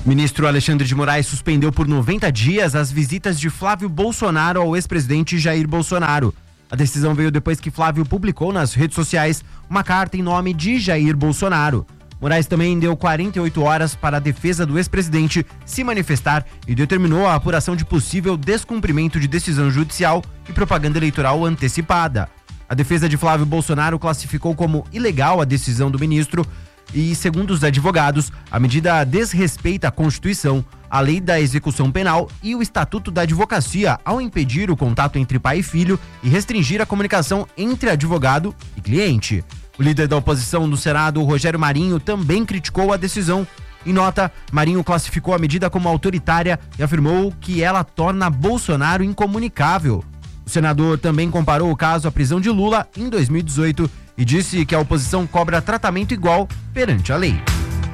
Ministro Alexandre de Moraes suspendeu por 90 dias as visitas de Flávio Bolsonaro ao ex-presidente Jair Bolsonaro. A decisão veio depois que Flávio publicou nas redes sociais uma carta em nome de Jair Bolsonaro. Moraes também deu 48 horas para a defesa do ex-presidente se manifestar e determinou a apuração de possível descumprimento de decisão judicial e propaganda eleitoral antecipada. A defesa de Flávio Bolsonaro classificou como ilegal a decisão do ministro e, segundo os advogados, a medida desrespeita a Constituição, a lei da execução penal e o Estatuto da Advocacia ao impedir o contato entre pai e filho e restringir a comunicação entre advogado e cliente. O líder da oposição no Senado, Rogério Marinho, também criticou a decisão. Em nota, Marinho classificou a medida como autoritária e afirmou que ela torna Bolsonaro incomunicável. O senador também comparou o caso à prisão de Lula em 2018 e disse que a oposição cobra tratamento igual perante a lei.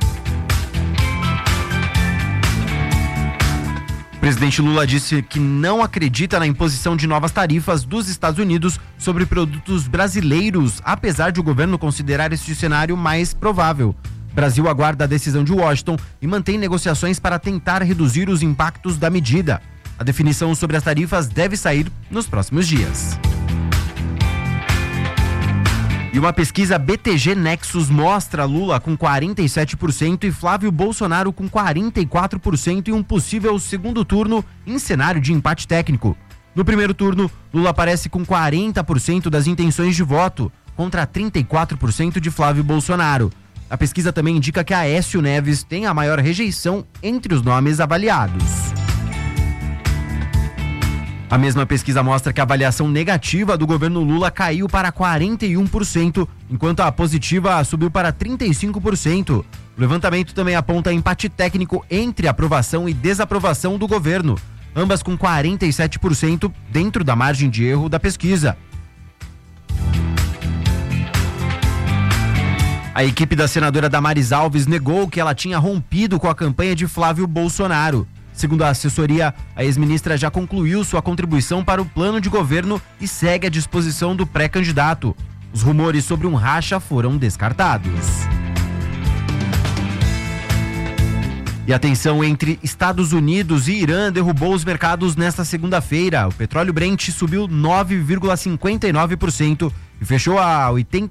O presidente Lula disse que não acredita na imposição de novas tarifas dos Estados Unidos sobre produtos brasileiros, apesar de o governo considerar este cenário mais provável. O Brasil aguarda a decisão de Washington e mantém negociações para tentar reduzir os impactos da medida. A definição sobre as tarifas deve sair nos próximos dias. E uma pesquisa BTG Nexus mostra Lula com 47% e Flávio Bolsonaro com 44% em um possível segundo turno em cenário de empate técnico. No primeiro turno, Lula aparece com 40% das intenções de voto, contra 34% de Flávio Bolsonaro. A pesquisa também indica que Aécio Neves tem a maior rejeição entre os nomes avaliados. A mesma pesquisa mostra que a avaliação negativa do governo Lula caiu para 41%, enquanto a positiva subiu para 35%. O levantamento também aponta empate técnico entre aprovação e desaprovação do governo, ambas com 47% dentro da margem de erro da pesquisa. A equipe da senadora Damares Alves negou que ela tinha rompido com a campanha de Flávio Bolsonaro. Segundo a assessoria, a ex-ministra já concluiu sua contribuição para o plano de governo e segue à disposição do pré-candidato. Os rumores sobre um racha foram descartados. E a tensão entre Estados Unidos e Irã derrubou os mercados nesta segunda-feira. O petróleo Brent subiu 9,59% e fechou a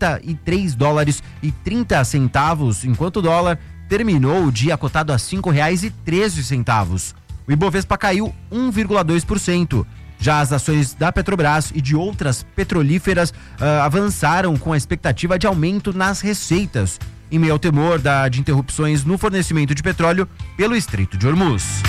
$83,30, enquanto o dólar terminou o dia cotado a R$ 5,13. O Ibovespa caiu 1,2%. Já as ações da Petrobras e de outras petrolíferas avançaram com a expectativa de aumento nas receitas, em meio ao temor de interrupções no fornecimento de petróleo pelo Estreito de Hormuz.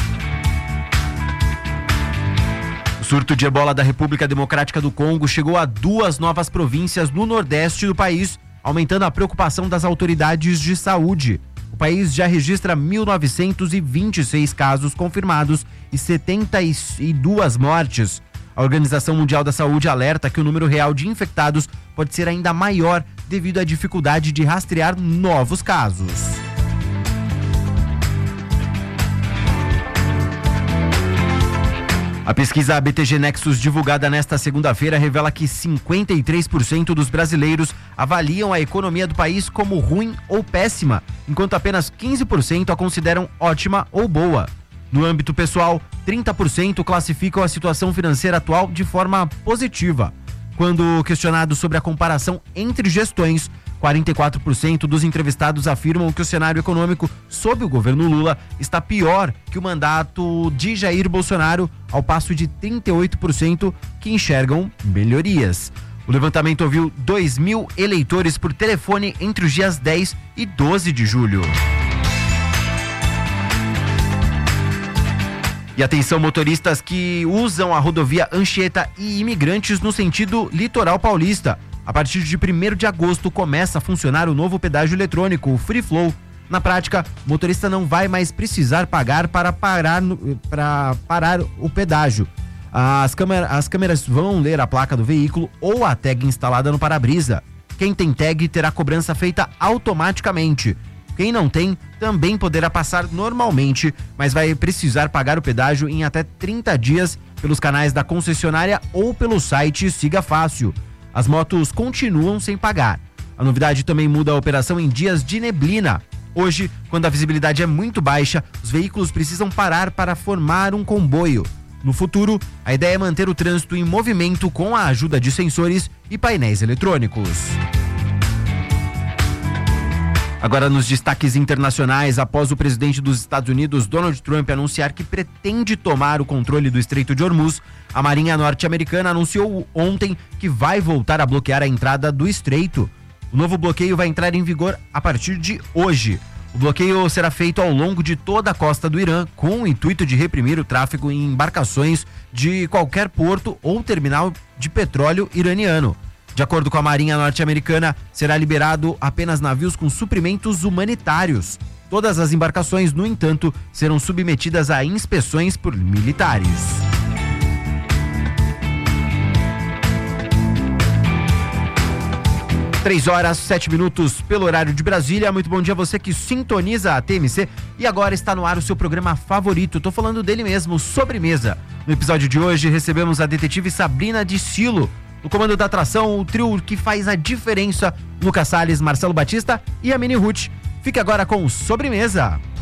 O surto de ebola da República Democrática do Congo chegou a 2 novas províncias no nordeste do país, aumentando a preocupação das autoridades de saúde. O país já registra 1.926 casos confirmados e 72 mortes. A Organização Mundial da Saúde alerta que o número real de infectados pode ser ainda maior devido à dificuldade de rastrear novos casos. A pesquisa BTG Nexus divulgada nesta segunda-feira revela que 53% dos brasileiros avaliam a economia do país como ruim ou péssima, enquanto apenas 15% a consideram ótima ou boa. No âmbito pessoal, 30% classificam a situação financeira atual de forma positiva. Quando questionados sobre a comparação entre gestões, 44% dos entrevistados afirmam que o cenário econômico sob o governo Lula está pior que o mandato de Jair Bolsonaro, ao passo de 38% que enxergam melhorias. O levantamento ouviu 2.000 eleitores por telefone entre os dias 10 e 12 de julho. E atenção, motoristas que usam a rodovia Anchieta e imigrantes no sentido litoral paulista. A partir de 1º de agosto começa a funcionar o novo pedágio eletrônico, o Free Flow. Na prática, o motorista não vai mais precisar pagar para parar o pedágio. As câmeras vão ler a placa do veículo ou a tag instalada no para-brisa. Quem tem tag terá cobrança feita automaticamente. Quem não tem também poderá passar normalmente, mas vai precisar pagar o pedágio em até 30 dias pelos canais da concessionária ou pelo site Siga Fácil. As motos continuam sem pagar. A novidade também muda a operação em dias de neblina. Hoje, quando a visibilidade é muito baixa, os veículos precisam parar para formar um comboio. No futuro, a ideia é manter o trânsito em movimento com a ajuda de sensores e painéis eletrônicos. Agora, nos destaques internacionais, após o presidente dos Estados Unidos, Donald Trump, anunciar que pretende tomar o controle do Estreito de Hormuz, a Marinha norte-americana anunciou ontem que vai voltar a bloquear a entrada do estreito. O novo bloqueio vai entrar em vigor a partir de hoje. O bloqueio será feito ao longo de toda a costa do Irã, com o intuito de reprimir o tráfego em embarcações de qualquer porto ou terminal de petróleo iraniano. De acordo com a Marinha norte-americana, será liberado apenas navios com suprimentos humanitários. Todas as embarcações, no entanto, serão submetidas a inspeções por militares. Três horas, 7 minutos pelo horário de Brasília. Muito bom dia a você que sintoniza a TMC e agora está no ar o seu programa favorito. Tô falando dele mesmo, Sobremesa. No episódio de hoje recebemos a detetive Sabrina de Silo. No comando da atração, o trio que faz a diferença, Lucas Salles, Marcelo Batista e a Mini Ruth. Fique agora com Sobremesa.